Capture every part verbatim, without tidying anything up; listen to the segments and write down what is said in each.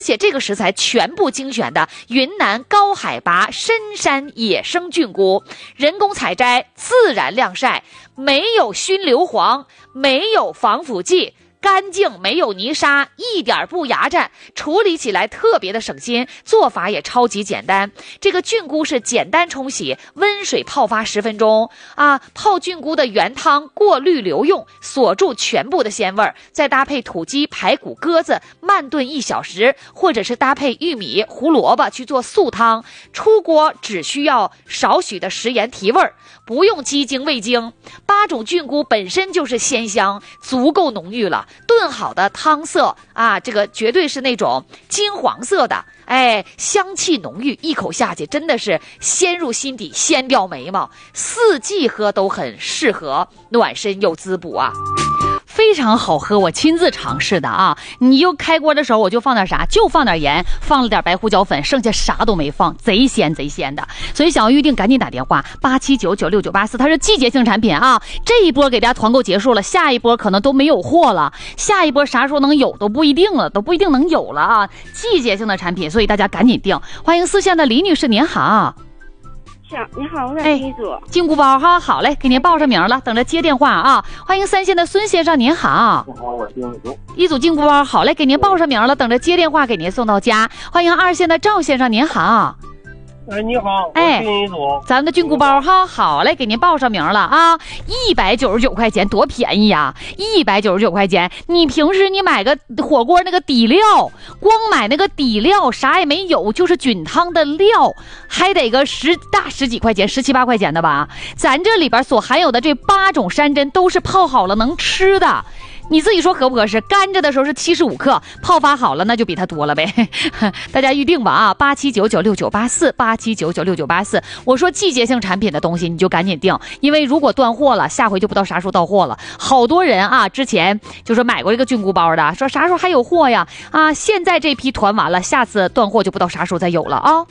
且这个食材全部精选的云南高海拔深山野生菌菇，人工采摘，自然晾晒，没有熏硫磺，没有防腐剂，干净，没有泥沙，一点不牙碜，处理起来特别的省心，做法也超级简单。这个菌菇是简单冲洗，温水泡发十分钟啊，泡菌菇的原汤过滤留用，锁住全部的鲜味儿，再搭配土鸡、排骨、鸽子慢炖一小时，或者是搭配玉米、胡萝卜去做素汤。出锅只需要少许的食盐提味儿，不用鸡精、味精。八种菌菇本身就是鲜香，足够浓郁了。炖好的汤色啊，这个绝对是那种金黄色的，哎，香气浓郁，一口下去真的是鲜入心底，鲜掉眉毛，四季喝都很适合，暖身又滋补啊。 非常好喝，我亲自尝试的啊！你就开锅的时候，我就放点啥，就放点盐，放了点白胡椒粉，剩下啥都没放，贼鲜贼鲜的。所以想要预定，赶紧打电话八七九九六九八四，它是季节性产品啊！这一波给大家团购结束了，下一波可能都没有货了，下一波啥时候能有都不一定了，都不一定能有了啊！季节性的产品，所以大家赶紧订。欢迎四线的李女士，您好。 你好，我想订一组菌菇包哈，好嘞，给您报上名了，等着接电话啊。欢迎三线的孙先生，您好。 你好，我订一组一组菌菇包，好嘞，给您报上名了，等着接电话给您送到家。欢迎二线的赵先生，您好。 哎，你好， 哎， 我订一组咱们的菌菇包哈，好嘞，给您报上名了啊，一百九十九块钱，多便宜呀！一百九十九块钱，你平时你买个火锅那个底料，光买那个底料啥也没有，就是菌汤的料，还得个十大十几块钱，十七八块钱的吧？咱这里边所含有的这八种山珍都是泡好了能吃的。你自己说合不合适？干着的时候是七十五克，泡发好了那就比它多了呗。大家预定吧啊，八七九九六九八四，八七九九六九八四。我说季节性产品的东西你就赶紧订，因为如果断货了，下回就不知道啥时候到货了。好多人啊，之前就说买过这个菌菇包的，说啥时候还有货呀？啊，现在这批团完了，下次断货就不知道啥时候再有了啊。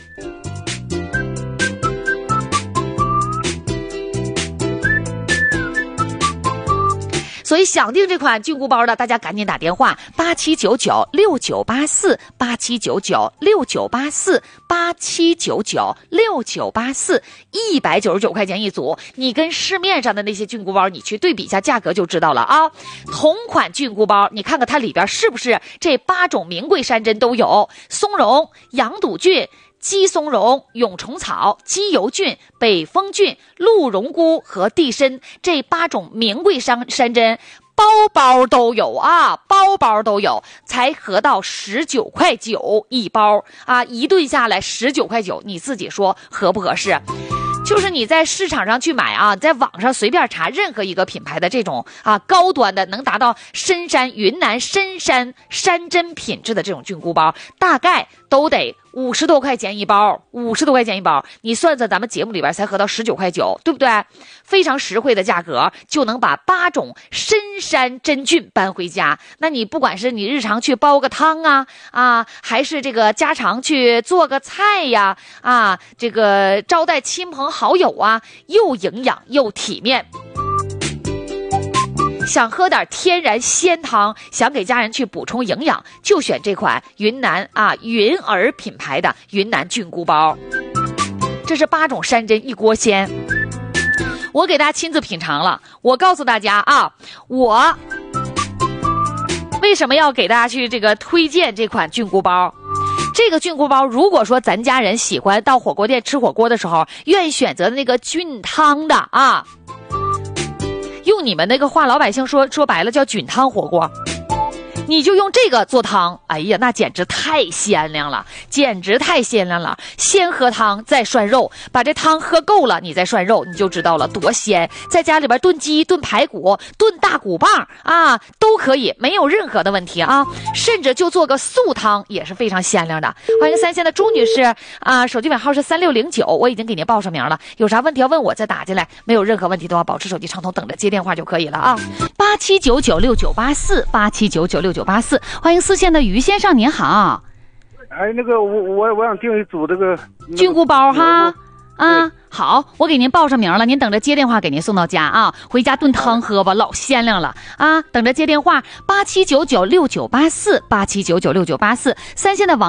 所以想订这款菌菇包的，大家赶紧打电话八七九九六九八四，八七九九六九八四，八七九九六九八四，一百九十九块钱一组。你跟市面上的那些菌菇包，你去对比一下价格就知道了啊。同款菌菇包，你看看它里边是不是这八种名贵山珍都有：松茸、羊肚菌、鸡松茸、蛹虫草、鸡油菌、北风菌、鹿茸菇和地参，这八种名贵山山珍包包都有啊，包包都有，才合到十九块九一包啊，一顿下来十九块九，你自己说合不合适？就是你在市场上去买啊，在网上随便查任何一个品牌的这种啊高端的能达到深山云南深山山珍品质的这种菌菇包，大概都得五十多块钱一包，五十多块钱一包，你算算咱们节目里边才合到十九块九，对不对？非常实惠的价格就能把八种深山真菌搬回家。那你不管是你日常去煲个汤啊啊，还是这个家常去做个菜呀啊，这个招待亲朋好友啊，又营养又体面。想喝点天然鲜汤，想给家人去补充营养，就选这款云南啊云儿品牌的云南菌菇包。这是八种山珍一锅鲜，我给大家亲自品尝了。我告诉大家啊，我为什么要给大家去这个推荐这款菌菇包？这个菌菇包，如果说咱家人喜欢到火锅店吃火锅的时候，愿意选择那个菌汤的啊。用你们那个话，老百姓说说白了叫菌汤火锅，你就用这个做汤，哎呀，那简直太鲜亮了，简直太鲜亮了。先喝汤再涮肉，把这汤喝够了，你再涮肉，你就知道了多鲜。在家里边炖鸡、炖排骨、炖大骨棒啊，都可以，没有任何的问题啊。甚至就做个素汤也是非常鲜亮的。欢迎三线的朱女士啊，手机尾号是三六零九，我已经给您报上名了。有啥问题要问我再打进来，没有任何问题的话，保持手机畅通，等着接电话就可以了啊。 八七九九六九八四，八七九九六九八四。欢迎四线的于先生，您好。 哎，那个我我我想订一组这个菌菇包哈。 啊，好，我给您报上名了，您等着接电话给您送到家啊，回家炖汤喝吧，老鲜亮了啊，等着接电话，八七九九六九八四，八七九九六九八四，三线的网。